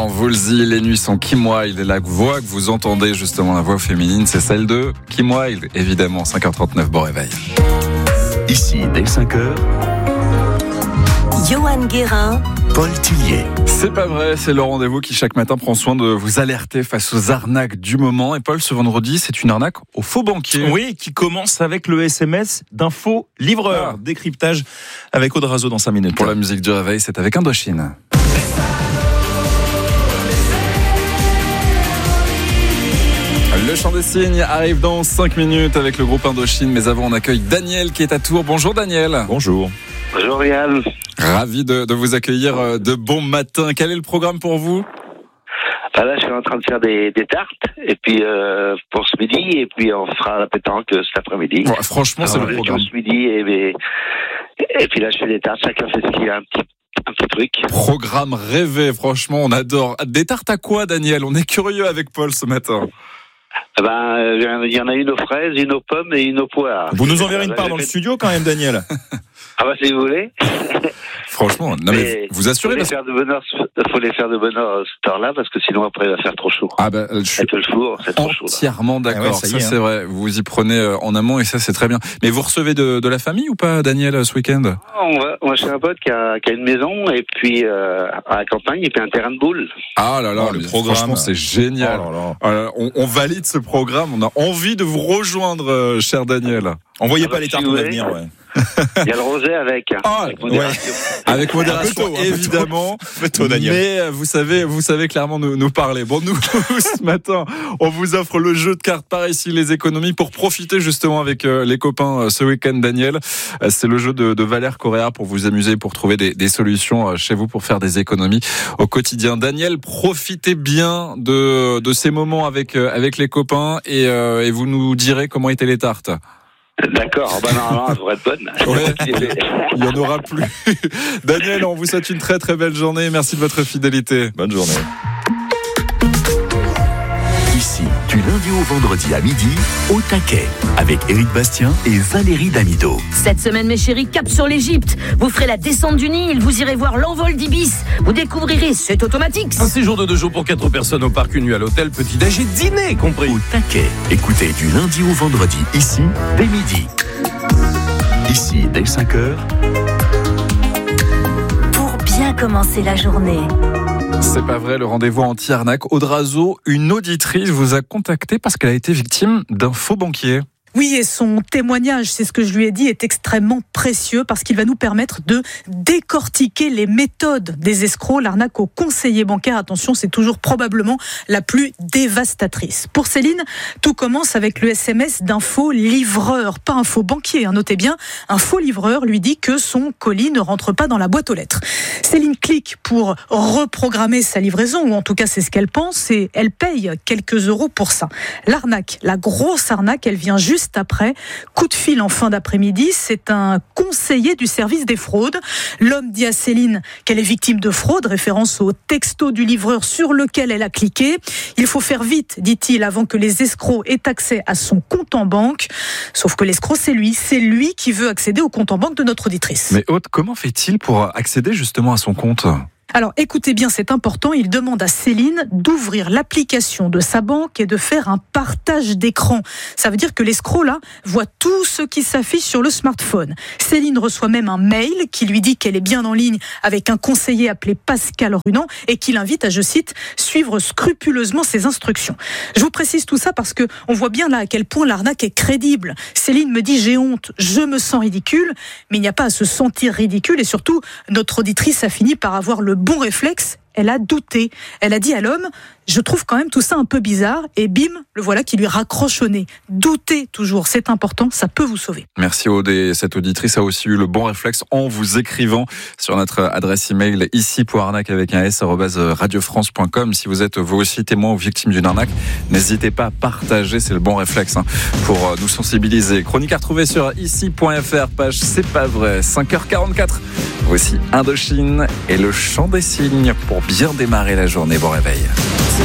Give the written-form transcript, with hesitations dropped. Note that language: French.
en Woolsey, les nuits sont Kim Wilde et la voix que vous entendez, justement la voix féminine, c'est celle de Kim Wilde, évidemment. 5h39, bon réveil. Ici, dès 5h, Johan Guérin, Paul Tillier. C'est pas vrai, c'est le rendez-vous qui chaque matin prend soin de vous alerter face aux arnaques du moment. Et Paul, ce vendredi, c'est une arnaque aux faux banquiers. Oui, qui commence avec le SMS d'un faux livreur. Décryptage avec Audrazo dans 5 minutes. Pour la musique du réveil, c'est avec Indochine. Le chant des signes arrive dans 5 minutes avec le groupe Indochine. Mais avant, on accueille Daniel qui est à Tours. Bonjour Daniel. Bonjour. Bonjour Yann. Ravi de vous accueillir de bon matin. Quel est le programme pour vous ? Là, je suis en train de faire des tartes, et puis pour ce midi, et puis on fera la pétanque cet après-midi. Bon, franchement, c'est le programme. Ce midi, et puis là, je fais des tartes, chacun fait ce qu'il a, un petit truc. Programme rêvé, franchement, on adore. Des tartes à quoi, Daniel ? On est curieux avec Paul ce matin. Il y en a une aux fraises, une aux pommes et une aux poires. Vous nous enverrez une part dans le studio quand même, Daniel. Si vous voulez. Franchement, non mais vous assurez. Faut les faire de bonne heure cette heure-là, parce que sinon après il va faire trop chaud. Je suis le four, c'est trop chaud. Entièrement d'accord. Ça c'est vrai. Vous y prenez en amont et ça c'est très bien. Mais vous recevez de la famille ou pas, Daniel, ce week-end ? Moi, j'ai un pote qui a une maison et puis à la campagne et puis un terrain de boules. Ah là là, le programme. Franchement, c'est génial. On valide ce programme. On a envie de vous rejoindre, cher Daniel. Envoyez pas les tartes, on va venir. Ouais. Il y a le rosé avec modération. Avec modération, évidemment. Mais vous savez clairement nous parler. Bon, nous, ce matin, on vous offre le jeu de cartes par ici, les économies, pour profiter justement avec les copains ce week-end, Daniel. C'est le jeu de Valère Correa pour vous amuser, pour trouver des solutions chez vous pour faire des économies au quotidien. Daniel, profitez bien de ces moments avec les copains et vous nous direz comment étaient les tartes. D'accord, non, elles devraient être bonnes. Ouais, il n'y en aura plus. Daniel, on vous souhaite une très très belle journée. Merci de votre fidélité. Bonne journée. Ici, du lundi au vendredi à midi, au taquet, avec Éric Bastien et Valérie Damido. cette semaine mes chéris, cap sur l'Égypte. Vous ferez la descente du Nil, vous irez voir l'envol d'Ibis. Vous découvrirez, c'est automatique. Un séjour de 2 jours pour 4 personnes au parc, une nuit à l'hôtel, petit-déj et dîner compris. Au taquet, écoutez du lundi au vendredi, ici, dès midi. Ici, dès 5h. Pour bien commencer la journée. C'est pas vrai, le rendez-vous anti-arnaque. Audrazo, une auditrice vous a contacté parce qu'elle a été victime d'un faux banquier. Oui, et son témoignage, c'est ce que je lui ai dit, est extrêmement précieux parce qu'il va nous permettre de décortiquer les méthodes des escrocs. L'arnaque au conseiller bancaire, attention, c'est toujours probablement la plus dévastatrice. Pour Céline, tout commence avec le SMS d'un faux livreur, pas un faux banquier. Notez bien, un faux livreur lui dit que son colis ne rentre pas dans la boîte aux lettres. Céline clique pour reprogrammer sa livraison, ou en tout cas c'est ce qu'elle pense, et elle paye quelques euros pour ça. L'arnaque, la grosse arnaque, elle vient juste après. Coup de fil en fin d'après-midi, c'est un conseiller du service des fraudes. L'homme dit à Céline qu'elle est victime de fraude, référence au texto du livreur sur lequel elle a cliqué. Il faut faire vite, dit-il, avant que les escrocs aient accès à son compte en banque. Sauf que l'escroc, c'est lui qui veut accéder au compte en banque de notre auditrice. Mais Aude, comment fait-il pour accéder justement à son compte ? Alors écoutez bien, c'est important, il demande à Céline d'ouvrir l'application de sa banque et de faire un partage d'écran. Ça veut dire que l'escroc là voit tout ce qui s'affiche sur le smartphone. Céline reçoit même un mail qui lui dit qu'elle est bien en ligne avec un conseiller appelé Pascal Runand et qui l'invite à, je cite, suivre scrupuleusement ses instructions. Je vous précise tout ça parce que on voit bien là à quel point l'arnaque est crédible. Céline me dit j'ai honte, je me sens ridicule, mais il n'y a pas à se sentir ridicule et surtout notre auditrice a fini par avoir le bon réflexe, elle a douté. Elle a dit à l'homme, je trouve quand même tout ça un peu bizarre, et bim, le voilà qui lui raccroche au nez. Doutez toujours, c'est important, ça peut vous sauver. Merci Aude, et cette auditrice a aussi eu le bon réflexe en vous écrivant sur notre adresse email ici pour arnaque avec un s @radiofrance.com. Si vous êtes vous aussi témoin ou victime d'une arnaque, n'hésitez pas à partager, c'est le bon réflexe pour nous sensibiliser. Chronique à retrouver sur ici.fr, page C'est pas vrai, 5h44. Voici Indochine et le chant des signes pour bien démarrer la journée. Bon réveil.